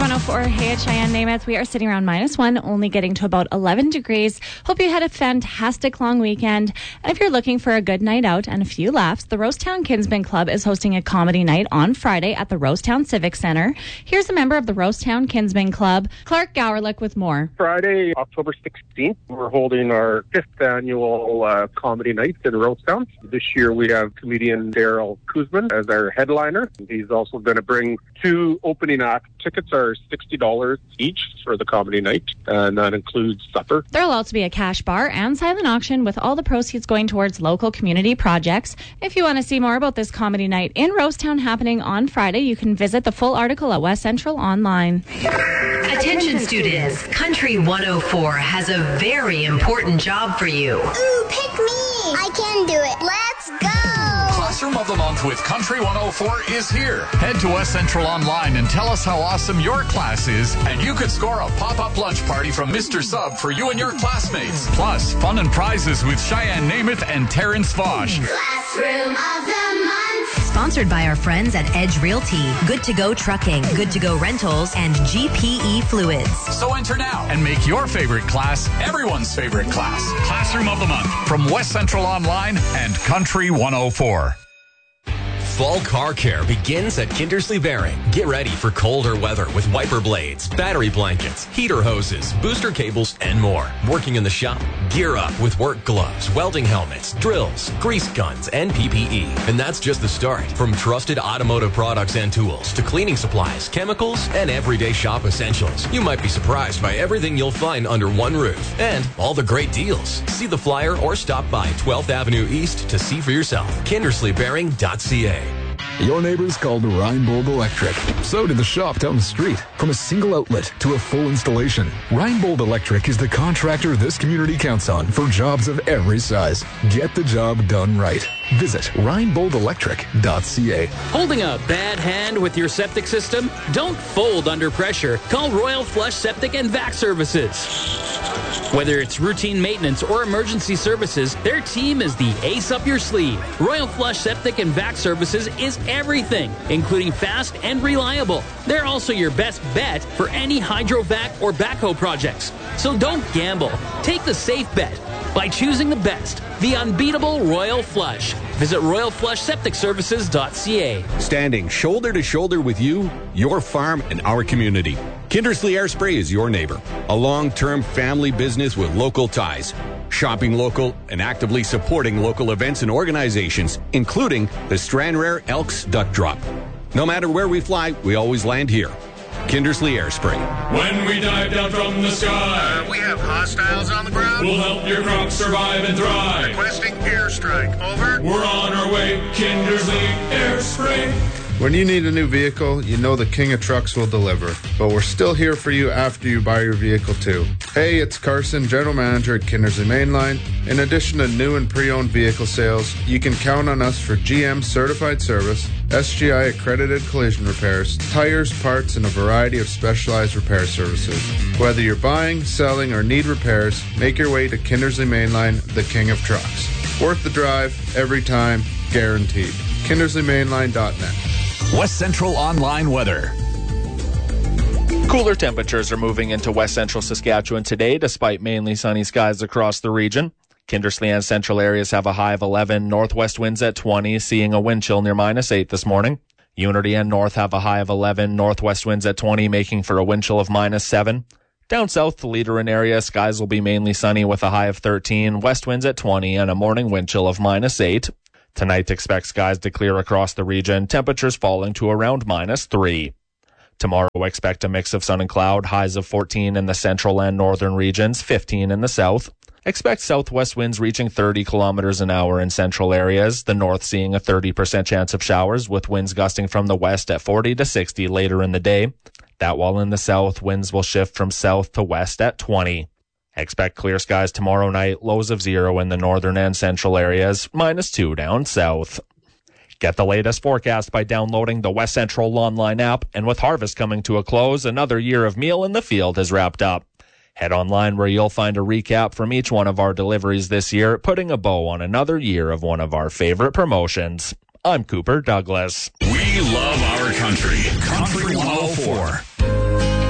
104. Hey, it's Cheyenne Namath. We are sitting around -1, only getting to about 11 degrees. Hope you had a fantastic long weekend. And if you're looking for a good night out and a few laughs, the Rosetown Kinsmen Club is hosting a comedy night on Friday at the Rosetown Civic Center. Here's a member of the Rosetown Kinsmen Club, Clark Gowerlick, with more. Friday, October 16th, we're holding our 5th annual comedy night in Rosetown. This year we have comedian Daryl Kuzman as our headliner. He's also going to bring 2 opening act. Tickets are $60 each for the comedy night, and that includes supper. There'll also be a cash bar and silent auction with all the proceeds going towards local community projects. If you want to see more about this comedy night in Rosetown happening on Friday, you can visit the full article at West Central Online. Attention students, Country 104 has a very important job for you. Ooh, pick me! I can do it. Let's go! Classroom of the Month with Country 104 is here. Head to West Central Online and tell us how awesome your class is, and you could score a pop-up lunch party from Mr. Sub for you and your classmates. Plus, fun and prizes with Cheyenne Namath and Terrence Vosh. Classroom of the Month. Sponsored by our friends at Edge Realty, Good to Go Trucking, Good to Go Rentals, and GPE Fluids. So enter now and make your favorite class everyone's favorite class. Classroom of the Month from West Central Online and Country 104. Fall car care begins at Kindersley Bearing. Get ready for colder weather with wiper blades, battery blankets, heater hoses, booster cables, and more. Working in the shop? Gear up with work gloves, welding helmets, drills, grease guns, and PPE. And that's just the start. From trusted automotive products and tools to cleaning supplies, chemicals, and everyday shop essentials. You might be surprised by everything you'll find under one roof and all the great deals. See the flyer or stop by 12th Avenue East to see for yourself. KindersleyBearing.ca. Your neighbors called Reinbold Electric. So did the shop down the street. From a single outlet to a full installation, Reinbold Electric is the contractor this community counts on for jobs of every size. Get the job done right. Visit ReinboldElectric.ca. Holding a bad hand with your septic system? Don't fold under pressure. Call Royal Flush Septic and Vac Services. Whether it's routine maintenance or emergency services, their team is the ace up your sleeve. Royal Flush Septic and Vac Services is everything, including fast and reliable. They're also your best bet for any hydrovac or backhoe projects. So don't gamble. Take the safe bet by choosing the best, the unbeatable Royal Flush. Visit RoyalFlushSepticServices.ca. Standing shoulder to shoulder with you, your farm, and our community. Kindersley Air Spray is your neighbor. A long-term family business with local ties. Shopping local and actively supporting local events and organizations, including the Stranraer Elks Duck Drop. No matter where we fly, we always land here. Kindersley Air Spray. When we dive down from the sky, we have hostiles on the ground. We'll help your crops survive and thrive. Requesting airstrike. Over. We're on our way. Kindersley Air Spray. When you need a new vehicle, you know the King of Trucks will deliver. But we're still here for you after you buy your vehicle too. Hey, it's Carson, General Manager at Kindersley Mainline. In addition to new and pre-owned vehicle sales, you can count on us for GM certified service, SGI accredited collision repairs, tires, parts, and a variety of specialized repair services. Whether you're buying, selling, or need repairs, make your way to Kindersley Mainline, the King of Trucks. Worth the drive, every time, guaranteed. KindersleyMainline.net. West Central Online weather. Cooler temperatures are moving into West Central Saskatchewan today, despite mainly sunny skies across the region. Kindersley and central areas have a high of 11, northwest winds at 20, seeing a wind chill near -8 this morning. Unity and North have a high of 11, northwest winds at 20, making for a wind chill of -7. Down south, the Leaderin area, skies will be mainly sunny with a high of 13, west winds at 20, and a morning wind chill of -8. Tonight, expect skies to clear across the region, temperatures falling to around -3. Tomorrow, expect a mix of sun and cloud, highs of 14 in the central and northern regions, 15 in the south. Expect southwest winds reaching 30 kilometers an hour in central areas, the north seeing a 30% chance of showers, with winds gusting from the west at 40 to 60 later in the day. That while in the south, winds will shift from south to west at 20. Expect clear skies tomorrow night, lows of 0 in the northern and central areas, -2 down south. Get the latest forecast by downloading the West Central Online app, and with harvest coming to a close, another year of meal in the field has wrapped up. Head online where you'll find a recap from each one of our deliveries this year, putting a bow on another year of one of our favorite promotions. I'm Cooper Douglas. We love our country. Country 104.